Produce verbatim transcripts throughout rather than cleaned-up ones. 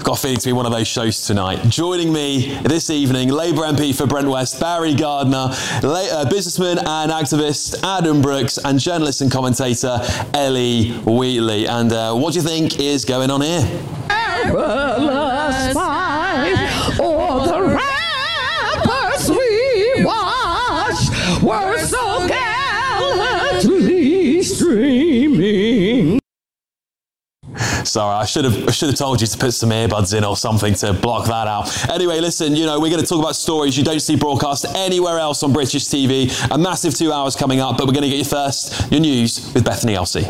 got a feeling to be one of those shows tonight. Joining me this evening, Labour M P for Brent West, Barry Gardiner, uh, businessman and activist Adam Brooks, and journalist and commentator Ellie Wheatley. And uh, what do you think is going on here? Or the rappers we watch were so gallantly streaming. Sorry, I should have I should have told you to put some earbuds in or something to block that out. Anyway, listen, you know, we're going to talk about stories you don't see broadcast anywhere else on British T V. A massive two hours coming up, but we're going to get you first your news with Bethany Elsey.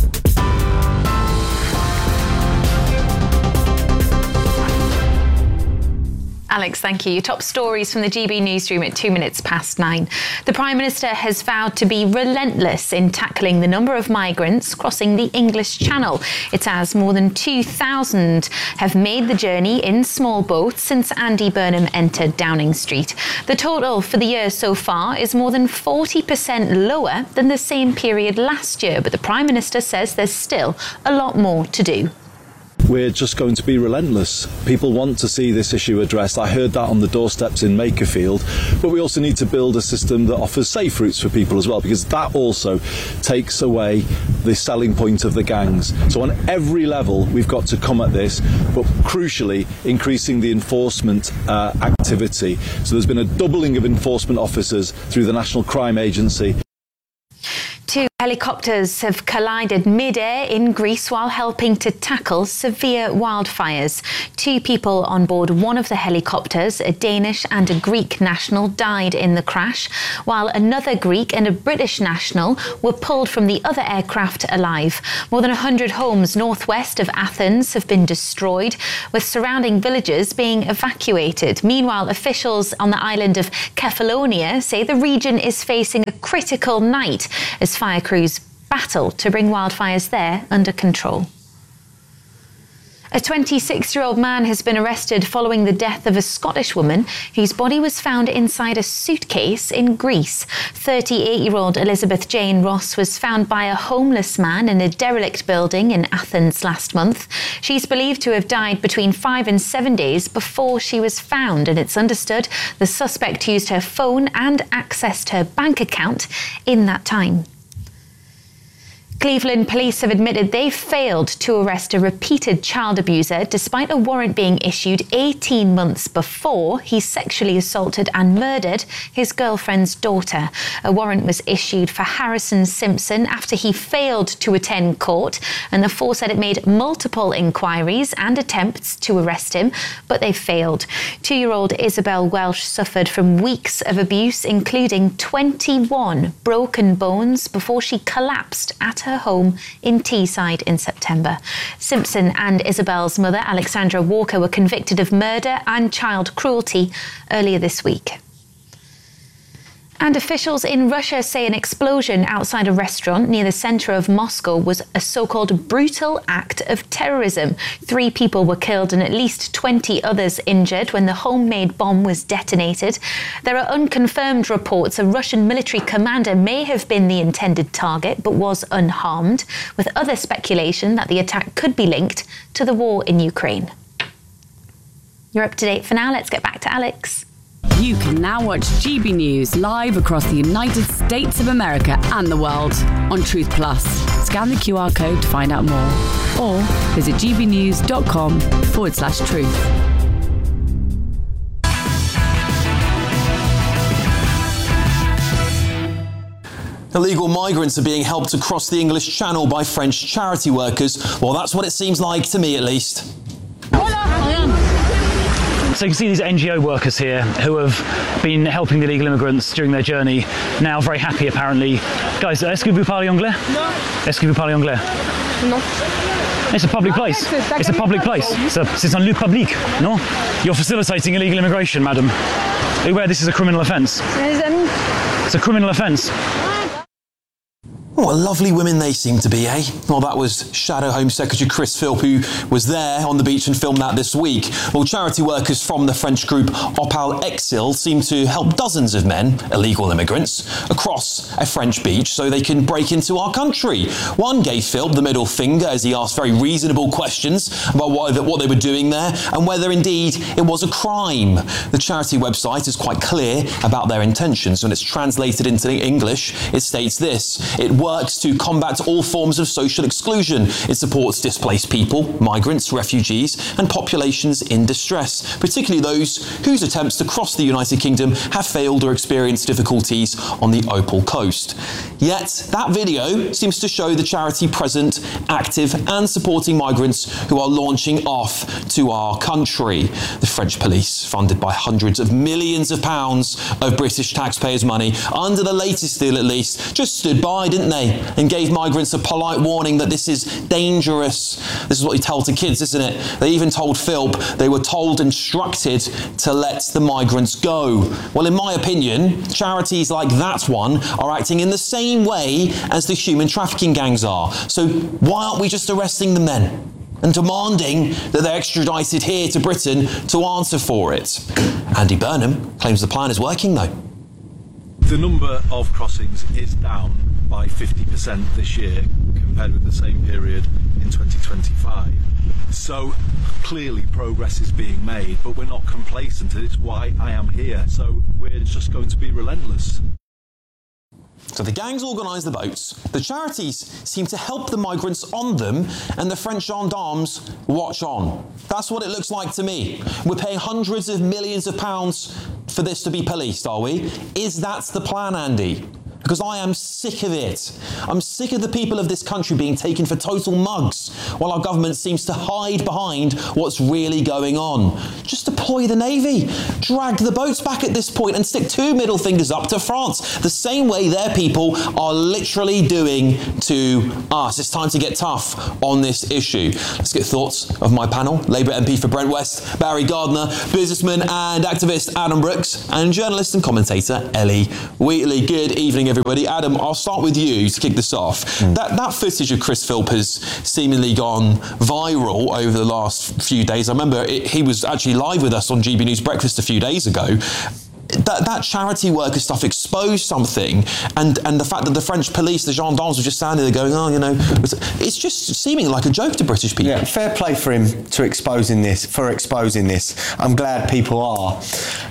Alex, thank you. Your top stories from the G B newsroom at two minutes past nine. The Prime Minister has vowed to be relentless in tackling the number of migrants crossing the English Channel. It's as more than two thousand have made the journey in small boats since Andy Burnham entered Downing Street. The total for the year so far is more than forty percent lower than the same period last year, but the Prime Minister says there's still a lot more to do. We're just going to be relentless. People want to see this issue addressed. I heard that on the doorsteps in Makerfield. But we also need to build a system that offers safe routes for people as well, because that also takes away the selling point of the gangs. So on every level, we've got to come at this, but crucially, increasing the enforcement uh, activity. So there's been a doubling of enforcement officers through the National Crime Agency. Two helicopters have collided mid-air in Greece while helping to tackle severe wildfires. Two people on board one of the helicopters, a Danish and a Greek national, died in the crash, while another Greek and a British national were pulled from the other aircraft alive. More than one hundred homes northwest of Athens have been destroyed, with surrounding villages being evacuated. Meanwhile, officials on the island of Kefalonia say the region is facing a critical night as fire crews battle to bring wildfires there under control. A twenty-six-year-old man has been arrested following the death of a Scottish woman whose body was found inside a suitcase in Greece. thirty-eight-year-old Elizabeth Jane Ross was found by a homeless man in a derelict building in Athens last month. She's believed to have died between five and seven days before she was found, and it's understood the suspect used her phone and accessed her bank account in that time. Cleveland police have admitted they failed to arrest a repeated child abuser despite a warrant being issued eighteen months before he sexually assaulted and murdered his girlfriend's daughter. A warrant was issued for Harrison Simpson after he failed to attend court, and the force said it made multiple inquiries and attempts to arrest him, but they failed. Two-year-old Isabel Welsh suffered from weeks of abuse, including twenty-one broken bones, before she collapsed at her her home in Teesside in September. Simpson and Isabel's mother, Alexandra Walker, were convicted of murder and child cruelty earlier this week. And officials in Russia say an explosion outside a restaurant near the centre of Moscow was a so-called brutal act of terrorism. Three people were killed and at least twenty others injured when the homemade bomb was detonated. There are unconfirmed reports a Russian military commander may have been the intended target but was unharmed, with other speculation that the attack could be linked to the war in Ukraine. You're up to date for now. Let's get back to Alex. You can now watch G B News live across the United States of America and the world on Truth Plus. Scan the Q R code to find out more, or visit gbnews.com forward slash truth. Illegal migrants are being helped across the English Channel by French charity workers. Well, that's what it seems like to me, at least. So you can see these N G O workers here who have been helping the illegal immigrants during their journey, now very happy apparently. Guys, est-ce que vous parlez anglais? No. Est-ce que vous parlez anglais? No. It's a public place. It's a public place. So c'est un lieu public, no? You're facilitating illegal immigration, madam. Are you aware this is a criminal offence? It's a criminal offence. What lovely women they seem to be, eh? Well, that was Shadow Home Secretary Chris Philp, who was there on the beach and filmed that this week. Well, charity workers from the French group Opal Exil seem to help dozens of men, illegal immigrants, across a French beach so they can break into our country. One gave Philp the middle finger as he asked very reasonable questions about what, what they were doing there and whether indeed it was a crime. The charity website is quite clear about their intentions. When it's translated into English, it states this: it works to combat all forms of social exclusion. It supports displaced people, migrants, refugees, and populations in distress, particularly those whose attempts to cross the United Kingdom have failed or experienced difficulties on the Opal coast. Yet, that video seems to show the charity present, active, and supporting migrants who are launching off to our country. The French police, funded by hundreds of millions of pounds of British taxpayers' money, under the latest deal at least, just stood by, didn't they, and gave migrants a polite warning that this is dangerous. This is what you tell to kids, isn't it? They even told Philp they were told, instructed to let the migrants go. Well, in my opinion, charities like that one are acting in the same way as the human trafficking gangs are. So why aren't we just arresting them then and demanding that they're extradited here to Britain to answer for it? Andy Burnham claims the plan is working, though. The number of crossings is down by fifty percent this year compared with the same period in twenty twenty-five. So clearly progress is being made, but we're not complacent, and it's why I am here. So we're just going to be relentless. So the gangs organise the boats, the charities seem to help the migrants on them, and the French gendarmes watch on. That's what it looks like to me. We're paying hundreds of millions of pounds for this to be policed, are we? Is that the plan, Andy? Because I am sick of it. I'm sick of the people of this country being taken for total mugs while our government seems to hide behind what's really going on. Just deploy the Navy. Drag the boats back at this point and stick two middle fingers up to France, the same way their people are literally doing to us. It's time to get tough on this issue. Let's get thoughts of my panel. Labour M P for Brent West, Barry Gardiner, businessman and activist Adam Brooks, and journalist and commentator Ellie Wheatley. Good evening, everybody. Adam, I'll start with you to kick this off. Mm. That that footage of Chris Philp has seemingly gone viral over the last few days. I remember it, he was actually live with us on G B News Breakfast a few days ago. That, that charity worker stuff exposed something, and, and the fact that the French police, the gendarmes, were just standing there going, oh, you know, it's just seeming like a joke to British people. Yeah, fair play for him to exposing this, for exposing this. I'm glad people are.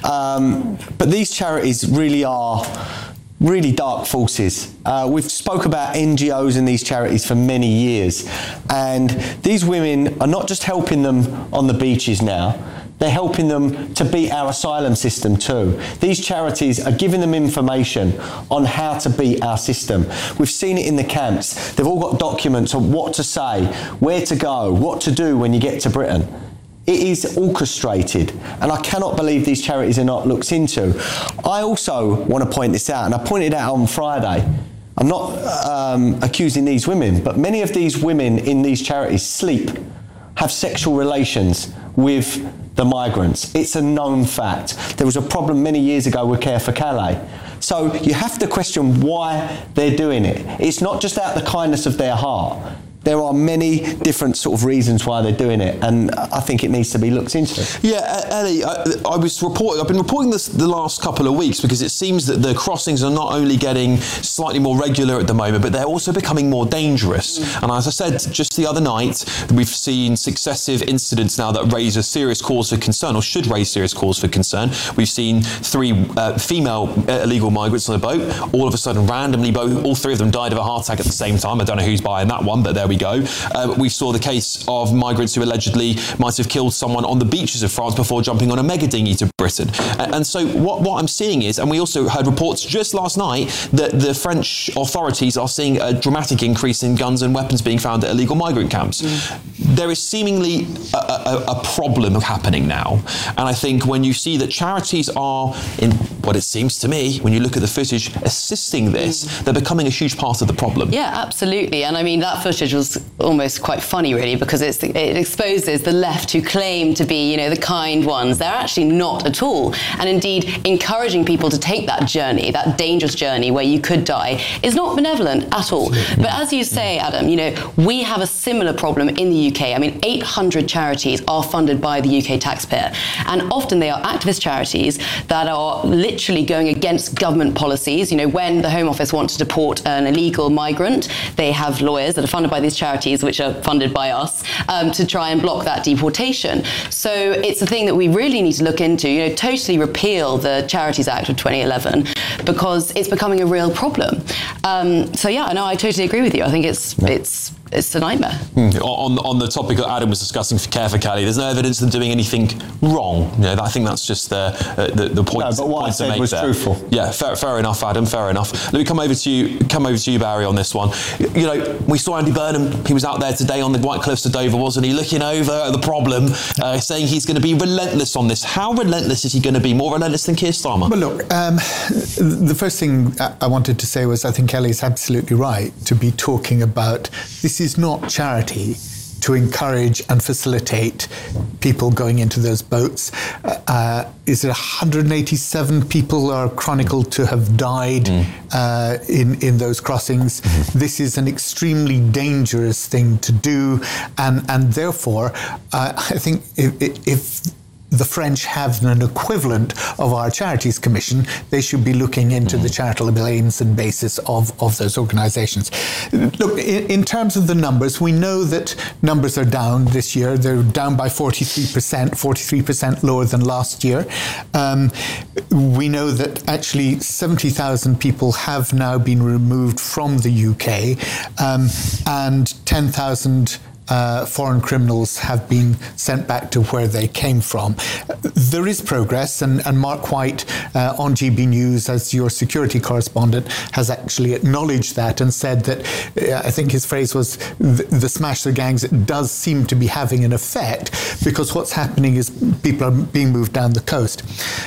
Um, but these charities really are really dark forces. Uh, we've spoke about N G Os and these charities for many years, and these women are not just helping them on the beaches now, they're helping them to beat our asylum system too. These charities are giving them information on how to beat our system. We've seen it in the camps. They've all got documents on what to say, where to go, what to do when you get to Britain. It is orchestrated, and I cannot believe these charities are not looked into. I also want to point this out, and I pointed out on Friday. I'm not um, accusing these women, but many of these women in these charities sleep, have sexual relations with the migrants. It's a known fact. There was a problem many years ago with Care for Calais. So you have to question why they're doing it. It's not just out of the kindness of their heart. There are many different sort of reasons why they're doing it, and I think it needs to be looked into. Yeah, Ellie, I, I was reporting. I've been reporting this the last couple of weeks because it seems that the crossings are not only getting slightly more regular at the moment, but they're also becoming more dangerous. Mm. And as I said just the other night, we've seen successive incidents now that raise a serious cause for concern, or should raise serious cause for concern. We've seen three uh, female uh, illegal migrants on a boat. All of a sudden, randomly, both all three of them died of a heart attack at the same time. I don't know who's buying that one, but there we go. Uh, we saw the case of migrants who allegedly might have killed someone on the beaches of France before jumping on a mega dinghy to Britain. And, and so what, what I'm seeing is, and we also heard reports just last night that the French authorities are seeing a dramatic increase in guns and weapons being found at illegal migrant camps. Mm. There is seemingly a, a, a problem happening now. And I think when you see that charities are, in what it seems to me, when you look at the footage, assisting this, mm. they're becoming a huge part of the problem. Yeah, absolutely. And I mean, that footage was feels almost quite funny, really, because it's, it exposes the left who claim to be, you know, the kind ones. They're actually not at all. And indeed, encouraging people to take that journey, that dangerous journey where you could die, is not benevolent at all. But as you say, Adam, you know, we have a similar problem in the U K. I mean, eight hundred charities are funded by the U K taxpayer. And often they are activist charities that are literally going against government policies. You know, when the Home Office wants to deport an illegal migrant, they have lawyers that are funded by these charities, which are funded by us, um, to try and block that deportation. So it's a thing that we really need to look into, you know, totally repeal the Charities Act of twenty eleven, because it's becoming a real problem. Um, so yeah, no, I totally agree with you. I think it's yeah. it's it's a nightmare. Mm. On on the topic that Adam was discussing for Care for Cali, there's no evidence of them doing anything wrong. You know, I think that's just the uh, the, the point. No, but what point I said to make was there. truthful. Yeah, fair, fair enough, Adam. Fair enough. Let me come over to you. Come over to you, Barry, on this one. You know, we saw Andy Burnham. He was out there today on the White Cliffs of Dover, wasn't he? Looking over at the problem, uh, saying he's going to be relentless on this. How relentless is he going to be? More relentless than Keir Starmer? Well, look, um, the first thing I wanted to say was I think Kelly is absolutely right to be talking about this is not charity to encourage and facilitate people going into those boats. Uh, is it one hundred eighty-seven people are chronicled to have died mm. uh, in, in those crossings? Mm-hmm. This is an extremely dangerous thing to do, and, and therefore, uh, I think if, if the French have an equivalent of our Charities Commission, they should be looking into mm-hmm. the charitable aims and basis of, of those organisations. Look, in, in terms of the numbers, we know that numbers are down this year. They're down by forty-three percent, forty-three percent lower than last year. Um, we know that actually seventy thousand people have now been removed from the U K, um, and ten thousand Uh, foreign criminals have been sent back to where they came from. There is progress, and, and Mark White uh, on G B News, as your security correspondent, has actually acknowledged that and said that, uh, I think his phrase was, the, the smash the gangs, it does seem to be having an effect, because what's happening is people are being moved down the coast.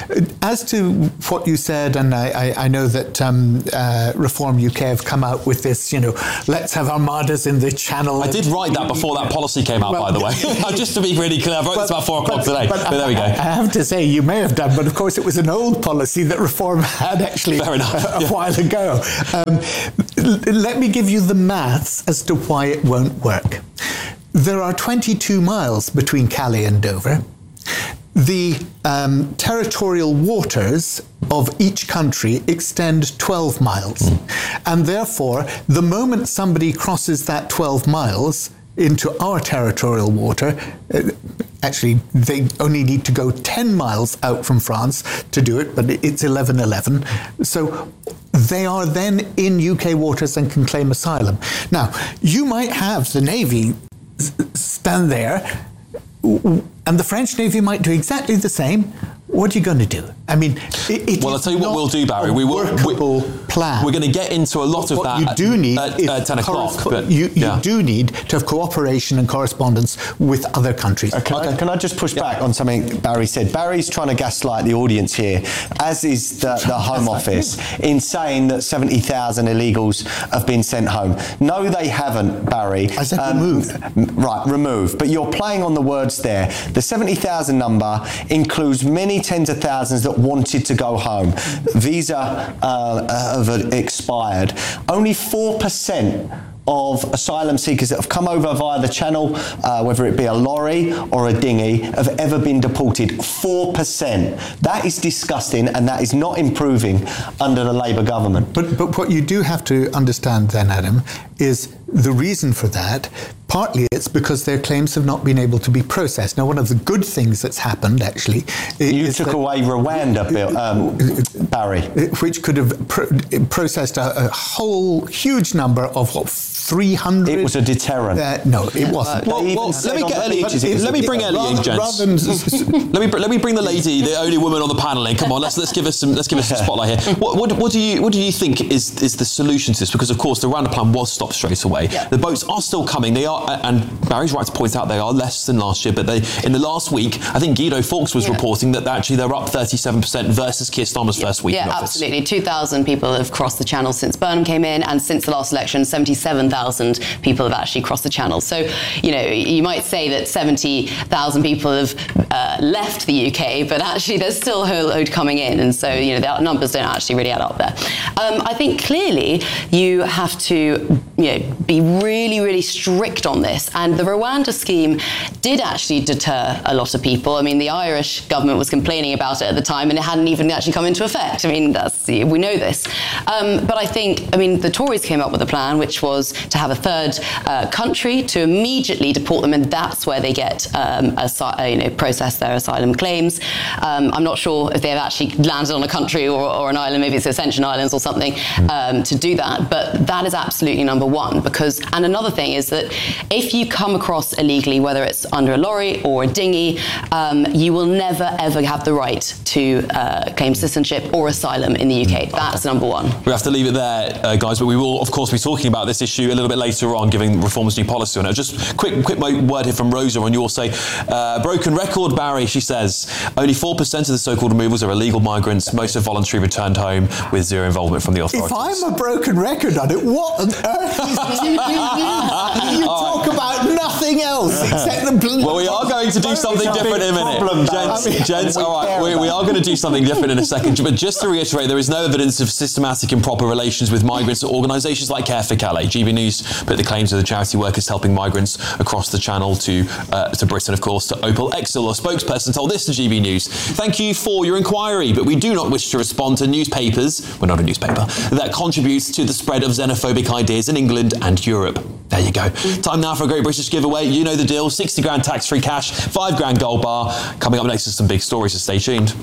As to what you said, and I, I, I know that um, uh, Reform U K have come out with this, you know, let's have armadas in the Channel. I did write that before that policy came out, well, by the way. Just to be really clear, I wrote but, this about four o'clock but, today. But, but there we go. I have to say, you may have done, but of course it was an old policy that Reform had actually Fair enough. a, a yeah. while ago. Um, let me give you the maths as to why it won't work. There are twenty-two miles between Calais and Dover. The um, territorial waters of each country extend twelve miles. Mm. And therefore, the moment somebody crosses that twelve miles into our territorial water, uh, actually, they only need to go ten miles out from France to do it, but it's eleven eleven. So they are then in U K waters and can claim asylum. Now, you might have the Navy stand there, and the French Navy might do exactly the same. What are you going to do? I mean, it, it well, I'll tell you what we'll do, Barry. We will. We, plan. We're going to get into a lot of what that. You do need at, at, at ten o'clock. But, you you yeah. do need to have cooperation and correspondence with other countries. Okay, okay. Can I just push yeah. back on something Barry said? Barry's trying to gaslight the audience here, as is the, the Home Office, in saying that seventy thousand illegals have been sent home. No, they haven't, Barry. I said um, removed. Right, removed. But you're playing on the words there. The seventy thousand number includes many tens of thousands that wanted to go home. Visa uh, have expired. Only four percent of asylum seekers that have come over via the Channel, uh, whether it be a lorry or a dinghy, have ever been deported. four percent. That is disgusting, and that is not improving under the Labour government. But, but what you do have to understand then, Adam, is the reason for that, partly it's because their claims have not been able to be processed. Now, one of the good things that's happened, actually... You took that, away Rwanda, Bill, um, Barry. Which could have pro- processed a, a whole huge number of, what, three hundred... It was a deterrent. Uh, no, it wasn't. Well, well, let me get Ellie, let me bring Ellie in, gents. let me let me bring the lady, the only woman on the panel in. Come on, let's let's give us some let's give us some spotlight here. What, what what do you what do you think is is the solution to this? Because of course the Rwanda plan was stopped straight away. Yeah. The boats are still coming. They are are, and Barry's right to point out, they are less than last year, but they in the last week, I think Guido Fawkes was yeah. reporting that actually they're up thirty-seven percent versus Keir Starmer's yeah. first week yeah, in office. Absolutely. two thousand people have crossed the channel since Burnham came in, and since the last election, seventy-seven thousand people have actually crossed the channel. So, you know, you might say that seventy thousand people have uh, left the U K, but actually there's still a whole load coming in, and so, you know, the numbers don't actually really add up there. Um, I think clearly you have to, you know, be really, really strict on this, and the Rwanda scheme did actually deter a lot of people. I mean, the Irish government was complaining about it at the time, and it hadn't even actually come into effect. I mean, that's, we know this. Um, but I think, I mean, the Tories came up with a plan, which was to have a third uh, country to immediately deport them, and that's where they get, um, a, you know, process their asylum claims. Um, I'm not sure if they've actually landed on a country or, or an island, maybe it's the Ascension Islands or something, um, to do that. But that is absolutely number one, because, and another thing is that if you come across illegally, whether it's under a lorry or a dinghy, um, you will never ever have the right to uh, claim citizenship or asylum in the U K. That's number one. We have to leave it there, uh, guys, but we will, of course, be talking about this issue a little bit later on, giving Reform's new policy on it. Just quick, quick word here from Rosa on your say. Uh, broken record, Barry, she says, only four percent of the so-called removals are illegal migrants. Most are voluntary returned home with zero involvement from the authorities. If I'm a broken record on it, what on earth is G B News? You talk about nothing else except the blood. Well, we are going to do something different in a minute. Problem, gents, I mean, gents, all right, we, we are going to do something different in a second. But just to reiterate, there is no evidence of systematic improper relations with migrants or organisations like Care for Calais. G B News put the claims of the charity workers helping migrants across the channel to uh, to Britain, of course, to Opal Exel. A spokesperson told this to G B News. Thank you for your inquiry, but we do not wish to respond to newspapers, we're not a newspaper, that contributes to the spread of xenophobic ideas in England and Europe. There you go. Time now for a Great British giveaway. You know the deal. sixty grand tax-free cash, five grand gold bar. Coming up next is some big stories, so stay tuned.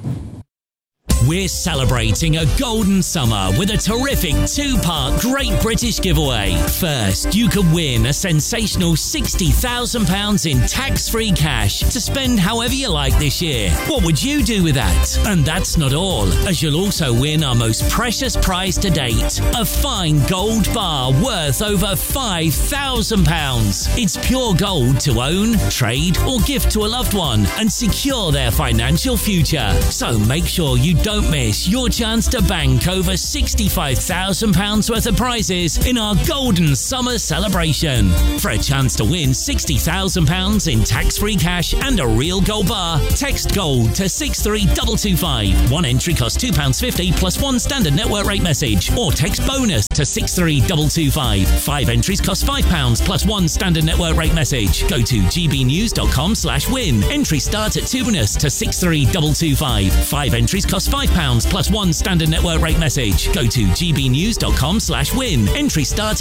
We're celebrating a golden summer with a terrific two-part Great British giveaway. First, you could win a sensational sixty thousand pounds in tax-free cash to spend however you like this year. What would you do with that? And that's not all, as you'll also win our most precious prize to date, a fine gold bar worth over five thousand pounds. It's pure gold to own, trade, or gift to a loved one and secure their financial future. So make sure you don't miss your chance to bank over sixty-five thousand pounds worth of prizes in our golden summer celebration. For a chance to win sixty thousand pounds in tax-free cash and a real gold bar, text GOLD to six three two two five. One entry costs two pounds fifty plus one standard network rate message, or text BONUS to six three two two five. Five entries cost five pounds plus one standard network rate message. Go to gbnews.com slash win. Entry starts at two bonus to six three two two five. Five entries cost five pounds plus one standard network rate message. Go to gbnews.com slash win. Entry starts